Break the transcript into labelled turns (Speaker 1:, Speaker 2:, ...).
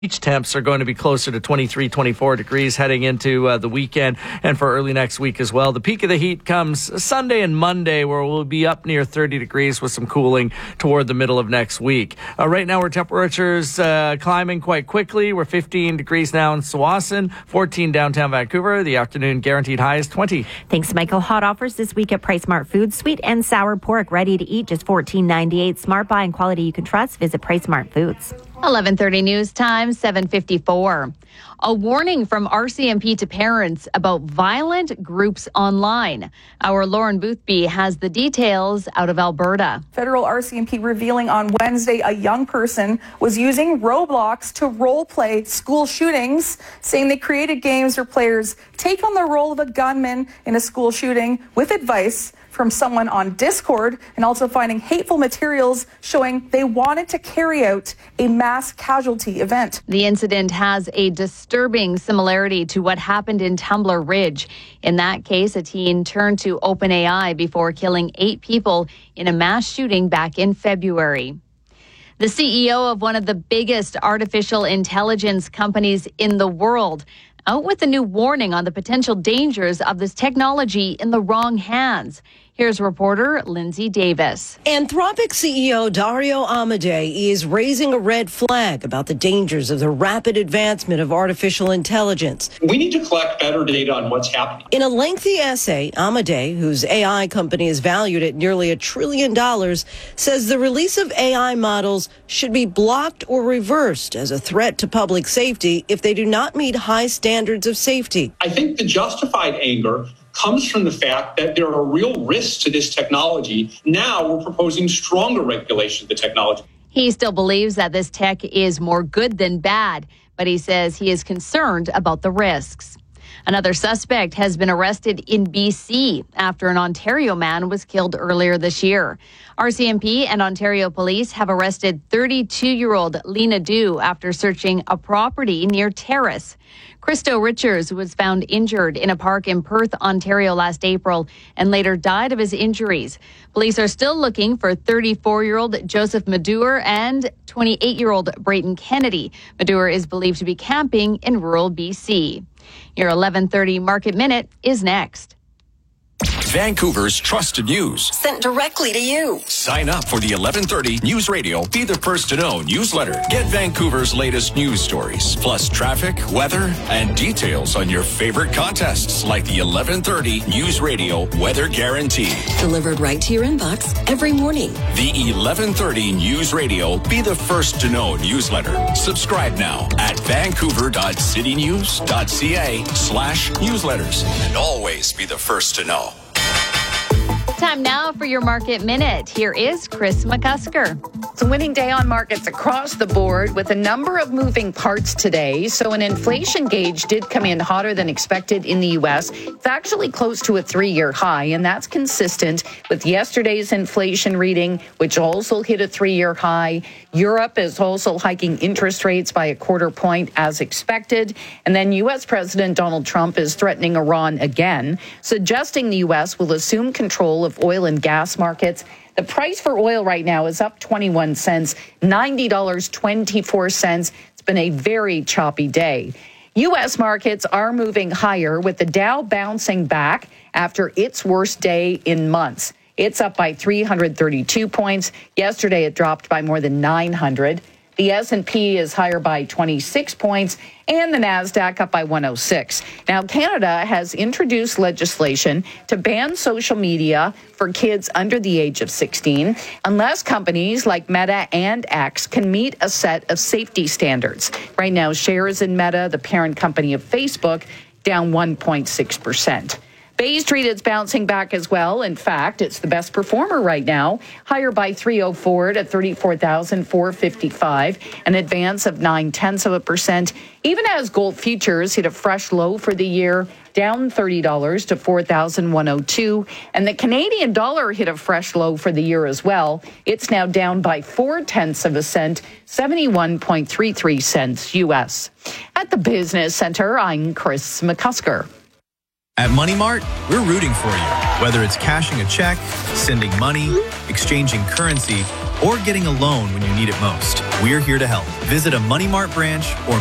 Speaker 1: Beach temps are going to be closer to 23, 24 degrees heading into the weekend and for early next week as well. The peak of the heat comes Sunday and Monday, where we'll be up near 30 degrees with some cooling toward the middle of next week. Right now, our temperatures climbing quite quickly. We're 15 degrees now in Tsawwassen, 14 downtown Vancouver. The afternoon guaranteed high is 20.
Speaker 2: Thanks, Michael. Hot offers this week at PriceSmart Foods. Sweet and sour pork ready to eat, just $14.98. Smart buy and quality you can trust. Visit PriceSmart Foods.
Speaker 3: 11:30 news time, 7:54. A warning from RCMP to parents about violent groups online. Our Lauren Boothby has the details out of Alberta.
Speaker 4: Federal RCMP revealing on Wednesday a young person was using Roblox to role-play school shootings, saying they created games where players take on the role of a gunman in a school shooting with advice from someone on Discord, and also finding hateful materials showing they wanted to carry out a mass casualty event.
Speaker 3: The incident has a disturbing similarity to what happened in Tumbler Ridge. In that case, a teen turned to OpenAI before killing 8 people in a mass shooting back in February. The CEO of one of the biggest artificial intelligence companies in the world out with a new warning on the potential dangers of this technology in the wrong hands. Here's reporter Lindsay Davis.
Speaker 5: Anthropic CEO Dario Amodei is raising a red flag about the dangers of the rapid advancement of artificial intelligence.
Speaker 6: We need to collect better data on what's happening.
Speaker 5: In a lengthy essay, Amodei, whose AI company is valued at nearly $1 trillion, says the release of AI models should be blocked or reversed as a threat to public safety if they do not meet high standards of safety.
Speaker 6: I think the justified anger comes from the fact that there are real risks to this technology. Now we're proposing stronger regulation of the technology.
Speaker 3: He still believes that this tech is more good than bad, but he says he is concerned about the risks. Another suspect has been arrested in BC after an Ontario man was killed earlier this year. RCMP and Ontario police have arrested 32-year-old Lena Du after searching a property near Terrace. Christo Richards was found injured in a park in Perth, Ontario last April and later died of his injuries. Police are still looking for 34-year-old Joseph Madure and 28-year-old Brayton Kennedy. Madure is believed to be camping in rural BC. Your 11:30 Market Minute is next.
Speaker 7: Vancouver's trusted news.
Speaker 8: Sent directly to you.
Speaker 7: Sign up for the 11:30 News Radio Be the First to Know newsletter. Get Vancouver's latest news stories, plus traffic, weather, and details on your favorite contests like the 11:30 News Radio Weather Guarantee.
Speaker 8: Delivered right to your inbox every morning.
Speaker 7: The 11:30 News Radio Be the First to Know newsletter. Subscribe now at vancouver.citynews.ca/newsletters. And always be the first to know.
Speaker 3: Time now for your Market Minute. Here is Chris McCusker.
Speaker 9: It's a winning day on markets across the board with a number of moving parts today. So an inflation gauge did come in hotter than expected in the U.S. It's actually close to a 3-year high, and that's consistent with yesterday's inflation reading, which also hit a 3-year high. Europe is also hiking interest rates by a 1/4 point as expected. And then U.S. President Donald Trump is threatening Iran again, suggesting the U.S. will assume control of oil and gas markets. The price for oil right now is up 21 cents, $90.24. It's been a very choppy day. U.S. markets are moving higher with the Dow bouncing back after its worst day in months. It's up by 332 points. Yesterday, it dropped by more than 900. The S&P is higher by 26 points, and the NASDAQ up by 106. Now, Canada has introduced legislation to ban social media for kids under the age of 16, unless companies like Meta and X can meet a set of safety standards. Right now, shares in Meta, the parent company of Facebook, down 1.6%. Bay Street is bouncing back as well. In fact, it's the best performer right now, higher by 304 to 34,455, an advance of 0.9%. Even as gold futures hit a fresh low for the year, down $30 to 4,102, and the Canadian dollar hit a fresh low for the year as well. It's now down by 0.4 cents, 71.33 cents U.S. At the Business Center, I'm Chris McCusker.
Speaker 10: At Money Mart, we're rooting for you. Whether it's cashing a check, sending money, exchanging currency, or getting a loan when you need it most. We're here to help. Visit a Money Mart branch or